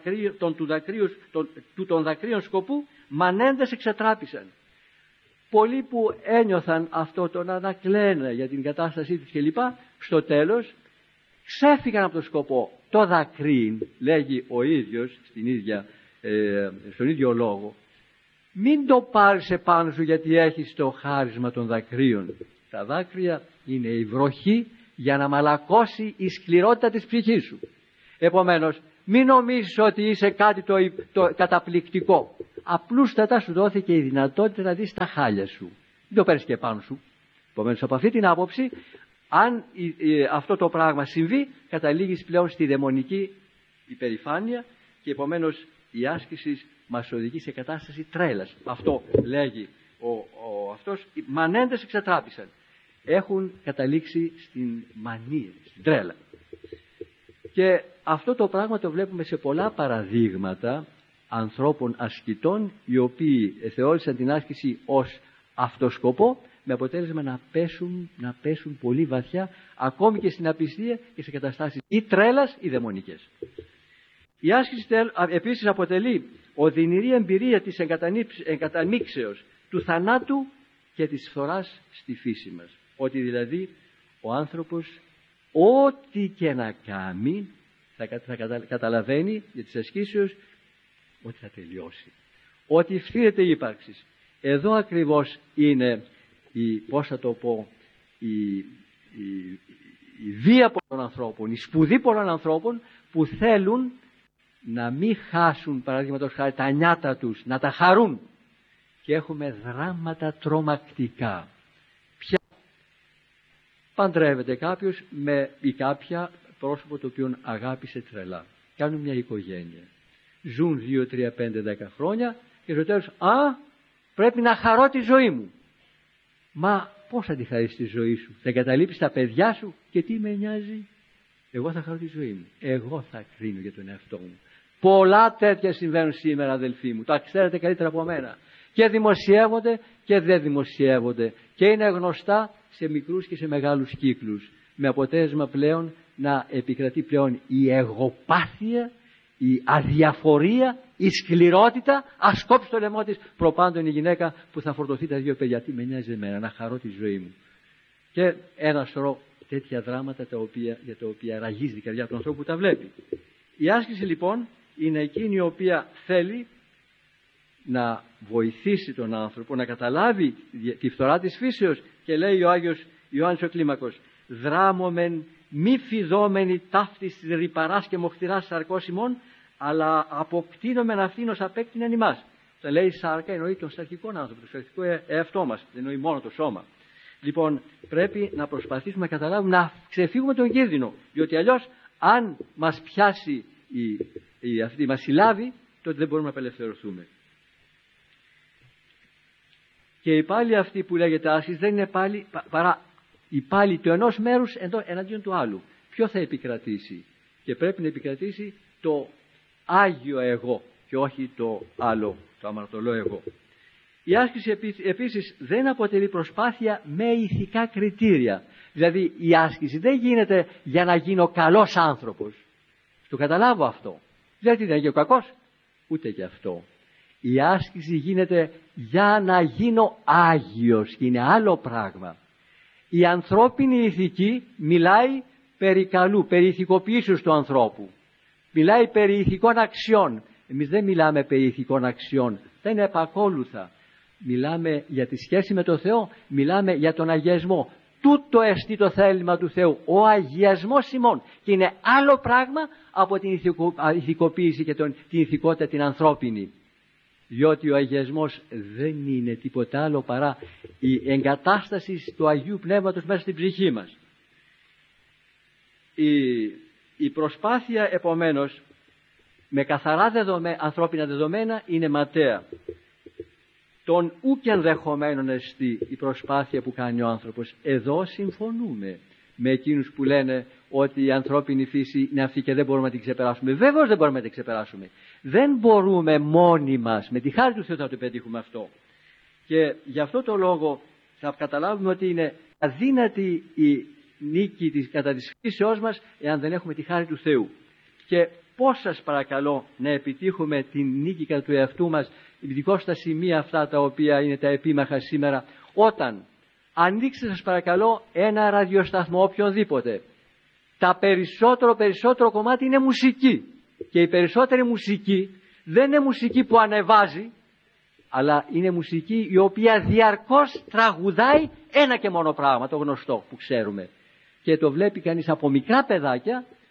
των δακρύων σκοπού, μανέντες εξατράπησαν. Πολλοί που ένιωθαν αυτό το να ανακλαίνε για την κατάστασή τους κλπ, στο τέλος ξέφυγαν από το σκοπό. Το δακρύν, λέγει ο ίδιος στον ίδιο λόγο, μην το πάρεις επάνω σου γιατί έχεις το χάρισμα των δακρύων. Τα δάκρυα είναι η βροχή για να μαλακώσει η σκληρότητα της ψυχής σου. Επομένως μην νομίζεις ότι είσαι κάτι το καταπληκτικό. Απλούστατα σου δόθηκε η δυνατότητα να δεις τα χάλια σου. Δεν το παίρνεις και πάνω σου. Επομένως, από αυτή την άποψη, αν αυτό το πράγμα συμβεί, καταλήγεις πλέον στη δαιμονική υπερηφάνεια και επομένως η άσκηση μας οδηγεί σε κατάσταση τρέλας. Αυτό λέγει αυτός, οι μανέντες εξατράπησαν. Έχουν καταλήξει στην μανία, στην τρέλα. Και αυτό το πράγμα το βλέπουμε σε πολλά παραδείγματα ανθρώπων ασκητών, οι οποίοι θεώρησαν την άσκηση ως αυτοσκοπό, με αποτέλεσμα να πέσουν πολύ βαθιά, ακόμη και στην απιστία και σε καταστάσεις ή τρέλας ή δαιμονικές. Η άσκηση επίσης αποτελεί οδυνηρή εμπειρία της εγκατανήξεως του θανάτου και της φθοράς στη φύση μας. Ότι δηλαδή ο άνθρωπος ό,τι και να κάνει θα καταλαβαίνει για τις ασκήσεις ότι θα τελειώσει. Ότι φθήρεται η ύπαρξη. Εδώ ακριβώς είναι η βία πολλών ανθρώπων, η σπουδή πολλών ανθρώπων που θέλουν να μην χάσουν, παραδείγματος χάρη, τα νιάτα τους, να τα χαρούν. Και έχουμε δράματα τρομακτικά. Πια παντρεύεται κάποιος ή κάποια πρόσωπο το οποίο αγάπησε τρελά. Κάνουν μια οικογένεια. Ζουν 2, 3, 5, 10 χρόνια και στο τέλος, πρέπει να χαρώ τη ζωή μου. Μα πώς θα τη χαρείς τη ζωή σου? Θα εγκαταλείψεις τα παιδιά σου και τι με νοιάζει? Εγώ θα χαρώ τη ζωή μου. Εγώ θα κρίνω για τον εαυτό μου. Πολλά τέτοια συμβαίνουν σήμερα, αδελφοί μου. Τα ξέρετε καλύτερα από μένα. Και δημοσιεύονται και δεν δημοσιεύονται. Και είναι γνωστά σε μικρούς και σε μεγάλους κύκλους. Με αποτέλεσμα πλέον να επικρατεί πλέον η εγωπάθεια, η αδιαφορία, η σκληρότητα. Ας κόψει το λαιμό της προπάντων η γυναίκα που θα φορτωθεί τα 2 παιδιά. Τι με νοιάζει εμένα, να χαρώ τη ζωή μου. Και ένα σωρό τέτοια δράματα για τα οποία ραγίζει η καρδιά του ανθρώπου που τα βλέπει. Η άσκηση λοιπόν είναι εκείνη η οποία θέλει να βοηθήσει τον άνθρωπο να καταλάβει τη φθορά της φύσεως, και λέει ο Άγιος Ιωάννης ο Κλίμακος, δράμομεν μη φιδόμενοι ταύτης της ρυπαράς και μοχθηράς σαρκός ημών, αλλά αποκτήνομεν αυτήν ως απέκτηνεν ημάς. Θα λέει σάρκα εννοεί τον σαρκικό άνθρωπο, τον σαρκικό εαυτό μας, δεν εννοεί μόνο το σώμα. Λοιπόν, πρέπει να προσπαθήσουμε να καταλάβουμε, να ξεφύγουμε τον κίνδυνο, διότι αλλιώς αν μας πιάσει αυτή μας συλλάβει, τότε δεν μπορούμε να απελευθερωθούμε. Και η πάλι αυτή που λέγεται άσκηση δεν είναι πάλι παρά η πάλι του ενός μέρους εναντίον του άλλου. Ποιο θα επικρατήσει? Και πρέπει να επικρατήσει το Άγιο εγώ και όχι το άλλο, το αμαρτωλό εγώ. Η άσκηση επίσης δεν αποτελεί προσπάθεια με ηθικά κριτήρια. Δηλαδή η άσκηση δεν γίνεται για να γίνω καλός άνθρωπος. Το καταλάβω αυτό. Γιατί δεν είναι και ο κακός. Ούτε και αυτό. Η άσκηση γίνεται για να γίνω Άγιος και είναι άλλο πράγμα. Η ανθρώπινη ηθική μιλάει περί καλού, περί ηθικοποίησης του ανθρώπου. Μιλάει περί ηθικών αξιών. Εμείς δεν μιλάμε περί ηθικών αξιών. Δεν είναι επακόλουθα. Μιλάμε για τη σχέση με τον Θεό, μιλάμε για τον αγιασμό. Τούτο εστί το θέλημα του Θεού, ο αγιασμός ημών. Και είναι άλλο πράγμα από την ηθικοποίηση και την ηθικότητα την ανθρώπινη. Διότι ο αγιασμός δεν είναι τίποτα άλλο παρά η εγκατάσταση του Αγίου Πνεύματος μέσα στην ψυχή μας. Η προσπάθεια επομένως με καθαρά ανθρώπινα δεδομένα είναι ματαία. Τον ούκ ενδεχομένων εστί η προσπάθεια που κάνει ο άνθρωπος. Εδώ συμφωνούμε με εκείνους που λένε ότι η ανθρώπινη φύση είναι αυτή και δεν μπορούμε να την ξεπεράσουμε. Βέβαιως δεν μπορούμε να την ξεπεράσουμε. Δεν μπορούμε μόνοι μας, με τη χάρη του Θεού θα το πετύχουμε αυτό. Και γι' αυτό το λόγο θα καταλάβουμε ότι είναι αδύνατη η νίκη κατά της φύσεώς μας εάν δεν έχουμε τη χάρη του Θεού. Και πώς σας παρακαλώ να επιτύχουμε την νίκη κατά του εαυτού μας, ειδικώς στα σημεία αυτά τα οποία είναι τα επίμαχα σήμερα, όταν ανοίξτε σας παρακαλώ ένα ραδιοσταθμό οποιονδήποτε. Τα περισσότερο κομμάτι είναι μουσική. Και η περισσότερη μουσική δεν είναι μουσική που ανεβάζει, αλλά είναι μουσική η οποία διαρκώς τραγουδάει ένα και μόνο πράγμα, το γνωστό που ξέρουμε. Και το βλέπει κανείς από μικρά παιδάκια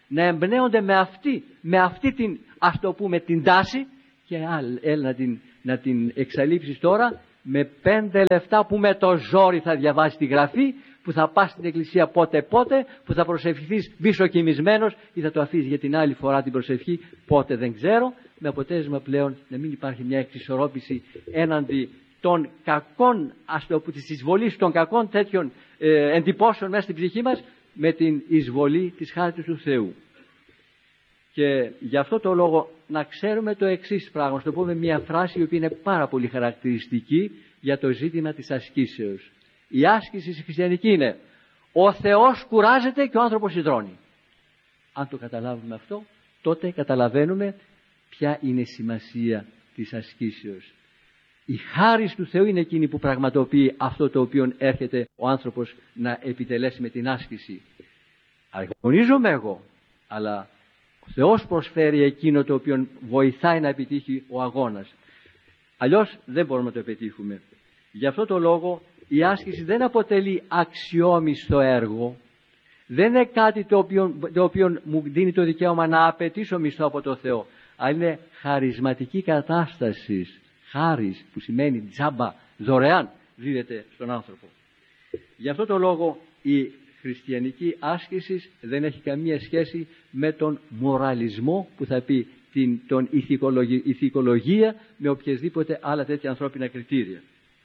να εμπνέονται με αυτή την, ας το πούμε, την τάση, και έλα να την εξαλείψεις τώρα με 5 λεπτά που με το ζόρι θα διαβάσει τη γραφή, που θα πας στην εκκλησία πότε, που θα προσευχηθείς βυσοκοιμισμένος ή θα το αφήσεις για την άλλη φορά την προσευχή, πότε δεν ξέρω, με αποτέλεσμα πλέον να μην υπάρχει μια εξισορρόπηση έναντι των κακών, ας το πούμε, της εισβολής των κακών τέτοιων εντυπώσεων μέσα στην ψυχή μας, με την εισβολή της χάριτος του Θεού. Και γι' αυτό το λόγο να ξέρουμε το εξής πράγμα, στο πούμε μια φράση η οποία είναι πάρα πολύ χαρακτηριστική για το ζήτημα της ασκήσεως. Η άσκηση στη χριστιανική είναι: ο Θεός κουράζεται και ο άνθρωπος υδρώνει. Αν το καταλάβουμε αυτό, τότε καταλαβαίνουμε ποια είναι η σημασία της ασκήσεως. Η χάρις του Θεού είναι εκείνη που πραγματοποιεί αυτό το οποίο έρχεται ο άνθρωπος να επιτελέσει με την άσκηση. Αγωνίζομαι εγώ, αλλά ο Θεός προσφέρει εκείνο το οποίο βοηθάει να επιτύχει ο αγώνας. Αλλιώς δεν μπορούμε να το επιτύχουμε. Γι' αυτό το λόγο η άσκηση δεν αποτελεί αξιόμισθο έργο, δεν είναι κάτι το οποίο μου δίνει το δικαίωμα να απαιτήσω μισθό από το Θεό, αλλά είναι χαρισματική κατάσταση. Χάρις, που σημαίνει τζάμπα, δωρεάν, δίδεται στον άνθρωπο. Γι' αυτό το λόγο η χριστιανική άσκηση δεν έχει καμία σχέση με τον μοραλισμό, που θα πει τον ηθικολογία, με οποιασδήποτε άλλα τέτοια ανθρώπινα κριτήρια.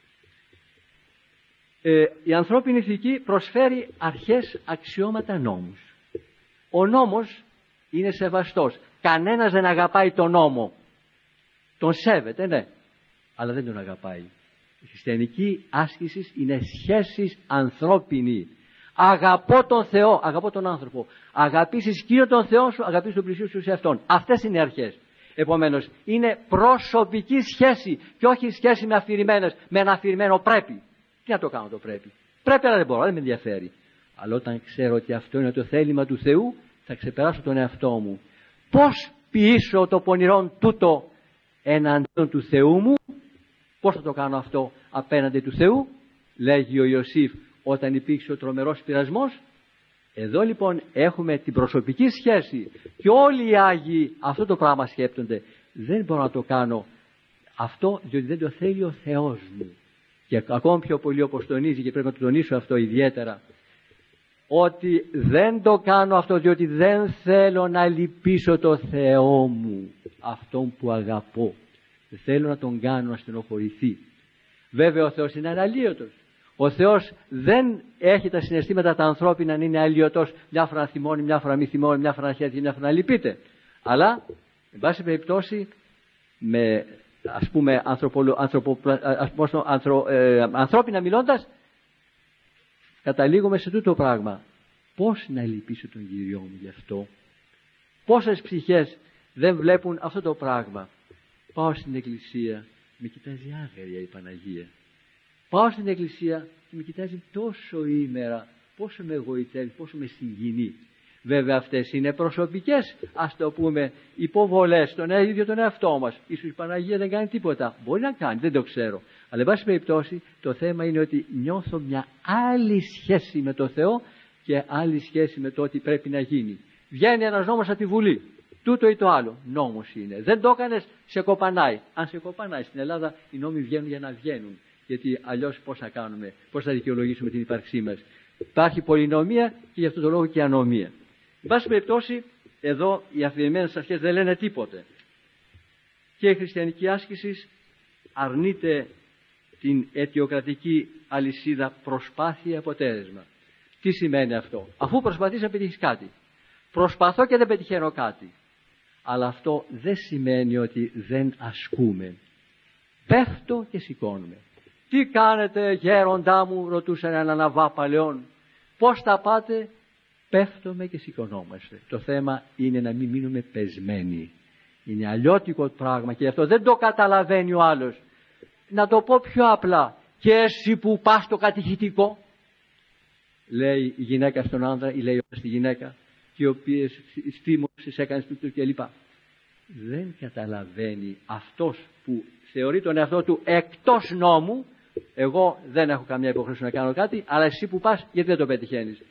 Η ανθρώπινη ηθική προσφέρει αρχές, αξιώματα, νόμους. Ο νόμος είναι σεβαστός. Κανένας δεν αγαπάει τον νόμο. Τον σέβεται, ναι, αλλά δεν τον αγαπάει. Η χριστιανική άσκηση είναι σχέσεις ανθρώπινη. Αγαπώ τον Θεό, αγαπώ τον άνθρωπο. Αγαπήσεις Κύριο τον Θεό σου, αγαπήσεις τον πλησίον σου σε Αυτόν. Αυτές είναι οι αρχές. Επομένως, είναι προσωπική σχέση και όχι σχέση με ένα αφηρημένο πρέπει. Τι να το κάνω το πρέπει. Πρέπει, αλλά δεν μπορώ, δεν με ενδιαφέρει. Αλλά όταν ξέρω ότι αυτό είναι το θέλημα του Θεού, θα ξεπεράσω τον εαυτό μου. Πώς ποιήσω το πονηρόν τούτο εναντίον του Θεού μου? Πώς θα το κάνω αυτό απέναντι του Θεού? Λέγει ο Ιωσήφ όταν υπήρξε ο τρομερός πειρασμός. Εδώ λοιπόν έχουμε την προσωπική σχέση και όλοι οι Άγιοι αυτό το πράγμα σκέπτονται. Δεν μπορώ να το κάνω αυτό διότι δεν το θέλει ο Θεός μου. Και ακόμη πιο πολύ, όπως τονίζει, και πρέπει να το τονίσω αυτό ιδιαίτερα, ότι δεν το κάνω αυτό διότι δεν θέλω να λυπήσω το Θεό μου, αυτόν που αγαπώ. Δεν θέλω να τον κάνω να στενοχωρηθεί. Βέβαια ο Θεός είναι αναλύωτος. Ο Θεός δεν έχει τα συναισθήματα τα ανθρώπινα να είναι αλλοιωτός, μια φορά να θυμώνει, μια φορά μη θυμώνει, μια φορά να χαίρεται, μια φορά να λυπείται. Αλλά, εν πάση περιπτώσει, με ας πούμε ανθρώπινα μιλώντας, καταλήγουμε σε τούτο πράγμα. Πώς να λυπήσω τον Κύριό μου γι' αυτό? Πόσες ψυχές δεν βλέπουν αυτό το πράγμα? Πάω στην εκκλησία, με κοιτάζει άγρια η Παναγία. Πάω στην εκκλησία και με κοιτάζει τόσο ήμερα, πόσο με εγωιτεύει, πόσο με συγκινεί. Βέβαια αυτές είναι προσωπικές, ας το πούμε, υποβολές στον ίδιο τον εαυτό μας. Ίσως η Παναγία δεν κάνει τίποτα. Μπορεί να κάνει, δεν το ξέρω. Αλλά εν πάση περιπτώσει το θέμα είναι ότι νιώθω μια άλλη σχέση με το Θεό και άλλη σχέση με το ότι πρέπει να γίνει. Βγαίνει ένας νόμος από τη Βουλή. Τούτο ή το άλλο. Νόμος είναι. Δεν το έκανες, σε κοπανάει. Αν σε κοπανάει στην Ελλάδα, οι νόμοι βγαίνουν για να βγαίνουν. Γιατί αλλιώς πώς θα κάνουμε, πώς θα δικαιολογήσουμε την ύπαρξή μας? Υπάρχει πολυνομία και γι' αυτό το λόγο και ανομία. Εν πάση περιπτώσει, εδώ οι αφηρημένες αρχές δεν λένε τίποτε. Και η χριστιανική άσκηση αρνείται την αιτιοκρατική αλυσίδα προσπάθεια-αποτέλεσμα. Τι σημαίνει αυτό? Αφού προσπαθείς να πετύχεις κάτι. Προσπαθώ και δεν πετυχαίνω κάτι. Αλλά αυτό δεν σημαίνει ότι δεν ασκούμε. Πέφτω και σηκώνουμε. Τι κάνετε γέροντά μου, ρωτούσαν έναν Αβά παλαιόν. Πώς τα πάτε? Πέφτουμε και σηκωνόμαστε. Το θέμα είναι να μην μείνουμε πεσμένοι. Είναι αλλιώτικο πράγμα και αυτό δεν το καταλαβαίνει ο άλλος. Να το πω πιο απλά. Και εσύ που πας στο κατηχητικό, λέει η γυναίκα στον άντρα ή λέει στη γυναίκα, και οι οποίες στήμωσες έκανες τούτο κλπ. Δεν καταλαβαίνει αυτός που θεωρεί τον εαυτό του εκτός νόμου. Εγώ δεν έχω καμία υποχρέωση να κάνω κάτι, αλλά εσύ που πας γιατί δεν το πετυχαίνεις?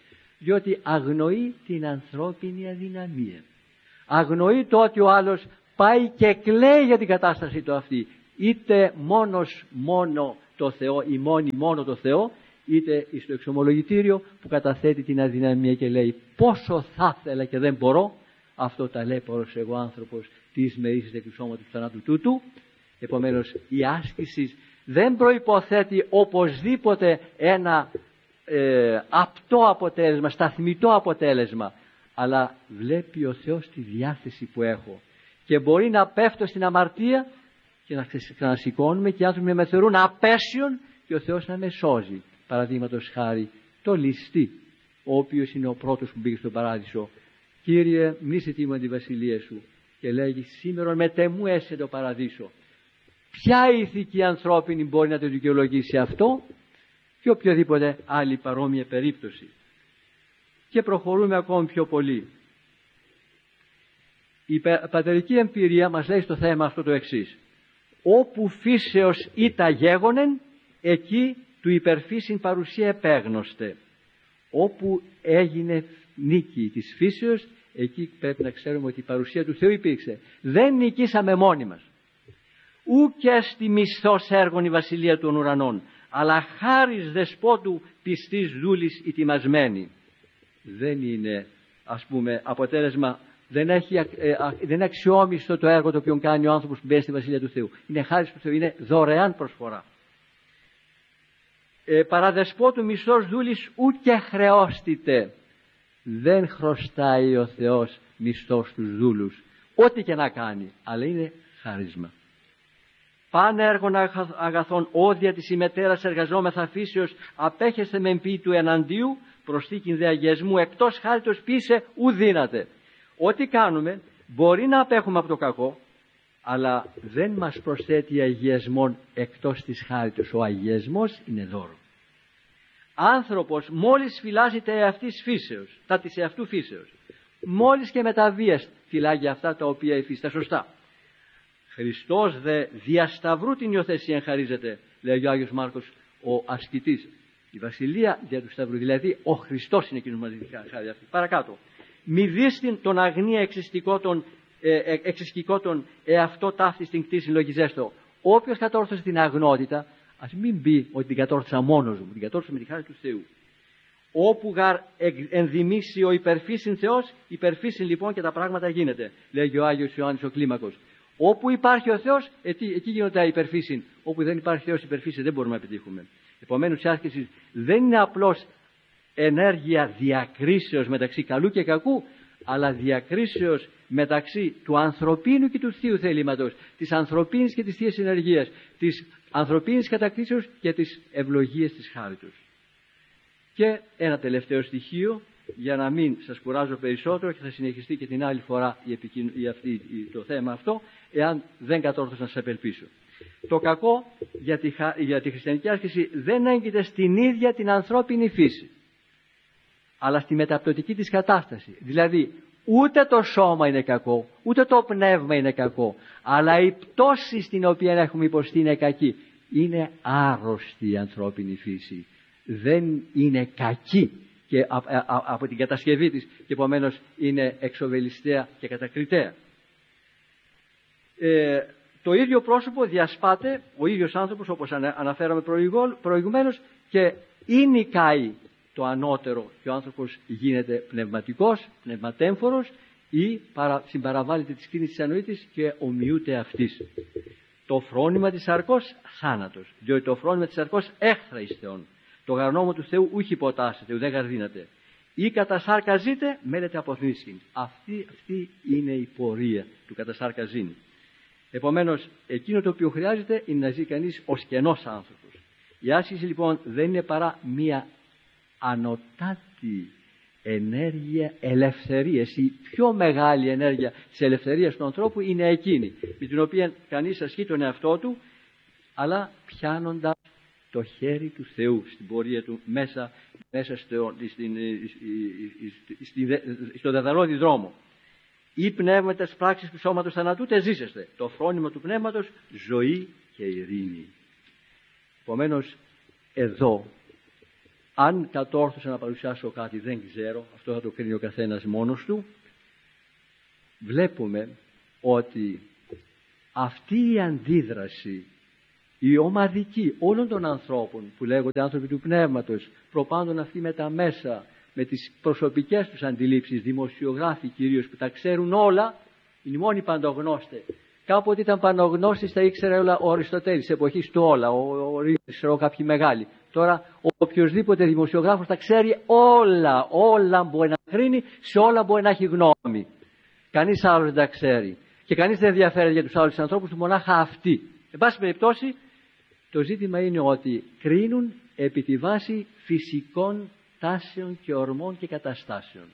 διότι αγνοεί την ανθρώπινη αδυναμία. Αγνοεί το ότι ο άλλος πάει και κλαίει για την κατάσταση του αυτή, είτε μόνο το Θεό ή μόνο το Θεό, είτε στο εξομολογητήριο που καταθέτει την αδυναμία και λέει πόσο θα ήθελα και δεν μπορώ, αυτό ταλέπορος εγώ άνθρωπος της μερίσης εκκλησώματος του θανάτου τούτου. Επομένως η άσκηση δεν προϋποθέτει οπωσδήποτε ένα απτό αποτέλεσμα, σταθμιτό αποτέλεσμα, αλλά βλέπει ο Θεός τη διάθεση που έχω και μπορεί να πέφτω στην αμαρτία και να ξανασηκώνουμε και οι άνθρωποι με θεωρούν απέσιον και ο Θεός να με σώζει. Παραδείγματος χάρη το ληστή, ο οποίος είναι ο πρώτος που μπήκε στον παράδεισο. Κύριε, μνήσε τίμον τη βασιλεία σου, και λέγει σήμερον μετεμού έσαι το παραδείσο. Ποια ηθική ανθρώπινη μπορεί να το δικαιολογήσει αυτό και οποιοδήποτε άλλη παρόμοια περίπτωση? Και προχωρούμε ακόμη πιο πολύ. Η πατερική εμπειρία μας λέει στο θέμα αυτό το εξής: όπου φύσεως ήτα γέγονεν, εκεί του υπερφύσιν παρουσία επέγνωστε. Όπου έγινε νίκη της φύσεως, εκεί πρέπει να ξέρουμε ότι η παρουσία του Θεού υπήρξε. Δεν νικήσαμε μόνοι μας. Ούκε στη μισθός έργων η βασιλεία των ουρανών, αλλά χάρις δεσπότου πιστής δούλης ετοιμασμένη. Δεν είναι, ας πούμε, αποτέλεσμα, δεν είναι αξιόμισθο το έργο το οποίο κάνει ο άνθρωπος που μπαίνει στη βασιλεία του Θεού. Είναι χάρις του Θεού, είναι δωρεάν προσφορά. Παραδεσπότου μισθός δούλης ούκε χρεώστητε. Δεν χρωστάει ο Θεός μισθό στους δούλους, ό,τι και να κάνει, αλλά είναι χάρισμα. Πάνε έργων αγαθών όδια της ημετέρας εργαζόμεθα φύσεως, απέχεστε μεν ποιή του εναντίου, προσθήκην δε αγιασμού εκτός χάριτος πείσε ου δύναται. Ό,τι κάνουμε μπορεί να απέχουμε από το κακό, αλλά δεν μας προσθέτει αγιασμόν εκτός της χάριτος. Ο αγιασμός είναι δώρο. Άνθρωπος μόλις φυλάζεται εαυτής φύσεως, τα της εαυτού φύσεως, μόλις και με τα βίας φυλάγει αυτά τα οποία υφίστα σωστά. Χριστός δε διασταυρού την υιοθεσία χαρίζεται, λέει ο Άγιος Μάρκος ο ασκητής. Η βασιλεία δια του σταυρού, δηλαδή ο Χριστός είναι εκείνος που μας χάρη αυτή. Παρακάτω. Μη δίστην τον αγνία εξισκικότων εαυτό ταύτη στην κτήση λογιζέστο. Όποιος κατόρθωσε την αγνότητα, ας μην πει ότι την κατόρθωσα μόνος μου, την κατόρθωσα με τη χάρη του Θεού. Όπου γαρ ενδημήσει ο υπερφύσιν Θεός, υπερφύσιν λοιπόν και τα πράγματα γίνεται, λέγει ο Άγιος Ιωάννης ο Κλίμακος. Όπου υπάρχει ο Θεός, εκεί γίνονται υπερφύσιν. Όπου δεν υπάρχει Θεός υπερφύσιν, δεν μπορούμε να επιτύχουμε. Επομένως η άσκηση δεν είναι απλώς ενέργεια διακρίσεως μεταξύ καλού και κακού, αλλά διακρίσεως μεταξύ του ανθρωπίνου και του θείου θελήματος, της ανθρωπίνης και της θείας ενεργείας, της ανθρωπίνης κατακρίσεως και της ευλογίας της χάριτος. Και ένα τελευταίο στοιχείο, για να μην σας κουράζω περισσότερο, και θα συνεχιστεί και την άλλη φορά το θέμα αυτό, εάν δεν κατόρθωσα να σας απελπίσω. Το κακό για τη χριστιανική άσκηση δεν έγκυται στην ίδια την ανθρώπινη φύση, αλλά στη μεταπτωτική της κατάσταση. Δηλαδή ούτε το σώμα είναι κακό, ούτε το πνεύμα είναι κακό, αλλά η πτώση στην οποία έχουμε υποστεί είναι κακή. Είναι άρρωστη η ανθρώπινη φύση, δεν είναι κακή και από την κατασκευή της, και επομένως είναι εξοβελιστέα και κατακριτέα. Το ίδιο πρόσωπο διασπάται, ο ίδιος άνθρωπος, όπως αναφέραμε προηγουμένως, και ή νικάει το ανώτερο και ο άνθρωπος γίνεται πνευματικός, πνευματέμφορος, ή συμπαραβάλλεται της κίνησης της ανοήτης και ομοιούται αυτής. Το φρόνημα της σαρκός θάνατος, διότι το φρόνημα της σαρκός έχθρα εις Θεόν. Το γαρνόμο του Θεού ούχι υποτάσσεται, ουδέ γαρδίνεται. Ή κατά σάρκα ζείτε, μέλετε αποθνίσκην. Αυτή είναι η πορεία του κατά σάρκα ζήνη. Επομένως, εκείνο το οποίο χρειάζεται είναι να ζει κανείς ως κενός άνθρωπος. Η άσκηση λοιπόν δεν είναι παρά μία ανωτάτη ενέργεια ελευθερίας. Η πιο μεγάλη ενέργεια της ελευθερίας του ανθρώπου είναι εκείνη, με την οποία κανείς ασκεί τον εαυτό του, αλλά πιάνοντας το χέρι του Θεού στην πορεία του μέσα στο δεδαλώδη δρόμο. Ή πνεύματα της πράξης του σώματος θανατούτε ζήσεστε. Το φρόνημα του πνεύματος, ζωή και ειρήνη. Επομένως, εδώ Αν κατόρθωσα να παρουσιάσω κάτι δεν ξέρω, αυτό θα το κρίνει ο καθένας μόνος του. Βλέπουμε ότι αυτή η αντίδραση, η ομαδική όλων των ανθρώπων που λέγονται άνθρωποι του πνεύματος, προπάντων αυτοί με τα μέσα, με τις προσωπικές τους αντιλήψεις, δημοσιογράφοι κυρίως που τα ξέρουν όλα, είναι οι μόνοι παντογνώστες. Κάποτε ήταν παντογνώστης, τα ήξερε όλα ο Αριστοτέλης, εποχής του όλα, ο Ρίσερο, κάποιοι μεγάλοι. Τώρα ο οποιοσδήποτε δημοσιογράφος τα ξέρει όλα, όλα μπορεί να κρίνει, σε όλα μπορεί να έχει γνώμη. Κανείς άλλος δεν τα ξέρει. Και κανείς δεν ενδιαφέρεται για τους άλλους ανθρώπους, μονάχα αυτοί. Εν πάση περιπτώσει, το ζήτημα είναι ότι κρίνουν επί τη βάση φυσικών τάσεων και ορμών και καταστάσεων.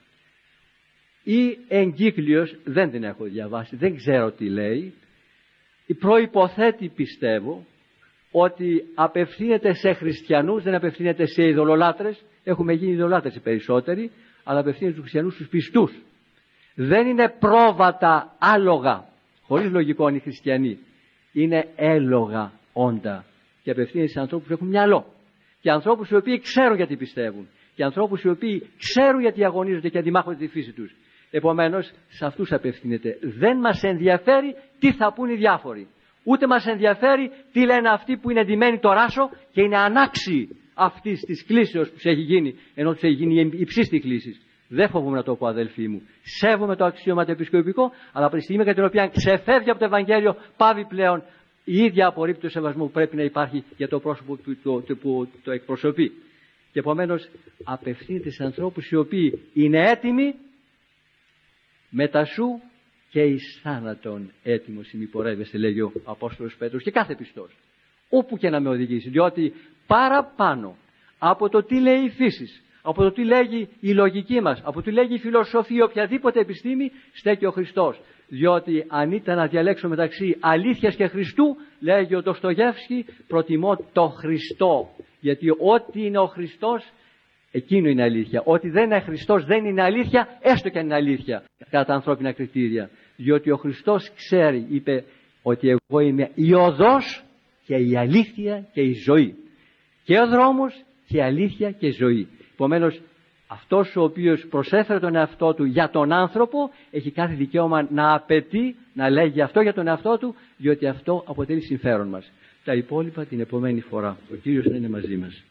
Η εγκύκλειος δεν την έχω διαβάσει, δεν ξέρω τι λέει. Προϋποθέτει, πιστεύω, ότι απευθύνεται σε χριστιανούς, δεν απευθύνεται σε ειδωλολάτρες. Έχουμε γίνει ειδωλολάτρες οι περισσότεροι, αλλά απευθύνεται στους χριστιανούς, στους πιστούς. Δεν είναι πρόβατα άλογα, χωρίς λογικό είναι οι χριστιανοί. Είναι έλογα όντα και απευθύνεται σε ανθρώπους που έχουν μυαλό. Και ανθρώπους οι οποίοι ξέρουν γιατί πιστεύουν. Και ανθρώπους οι οποίοι ξέρουν γιατί αγωνίζονται και αντιμάχονται τη φύση τους. Επομένως, σε αυτούς απευθύνεται. Δεν μας ενδιαφέρει τι θα πούν οι διάφοροι. Ούτε μας ενδιαφέρει τι λένε αυτοί που είναι ντυμένοι το ράσο και είναι ανάξιοι αυτής της κλήσεως που τους έχει γίνει, ενώ τους έχει γίνει η υψίστη κλήση. Δεν φοβούμαι να το πω, αδελφοί μου. Σέβομαι το αξίωμα το επισκοπικό, αλλά από τη στιγμή κατά την οποία ξεφεύγει από το Ευαγγέλιο, πάβει πλέον η ίδια απορρίπτωση του σεβασμού που πρέπει να υπάρχει για το πρόσωπο που το εκπροσωπεί. Και επομένως απευθύνεται σε ανθρώπους οι οποίοι είναι έτοιμοι μετά σου και εις θάνατον έτοιμος ημιπορεύεσαι, λέγει ο Απόστολος Πέτρος, και κάθε πιστός, όπου και να με οδηγήσει, διότι παραπάνω από το τι λέει η φύση, από το τι λέγει η λογική μας, από το τι λέγει η φιλοσοφία, οποιαδήποτε επιστήμη, στέκει ο Χριστός. Διότι αν ήταν να διαλέξω μεταξύ αλήθειας και Χριστού, λέγει ο Ντοστογεύσκη, προτιμώ το Χριστό. Γιατί ό,τι είναι ο Χριστός, εκείνο είναι αλήθεια. Ό,τι δεν είναι Χριστός δεν είναι αλήθεια, έστω και αν είναι αλήθεια, κατά τα ανθρώπινα κριτήρια. Διότι ο Χριστός ξέρει, είπε, ότι εγώ είμαι η οδός και η αλήθεια και η ζωή. Και ο δρόμος και η αλήθεια και η ζωή. Επομένως, αυτός ο οποίος προσέφερε τον εαυτό του για τον άνθρωπο, έχει κάθε δικαίωμα να απαιτεί, να λέγει αυτό για τον εαυτό του, διότι αυτό αποτελεί συμφέρον μας. Τα υπόλοιπα την επόμενη φορά. Ο Κύριος να είναι μαζί μας.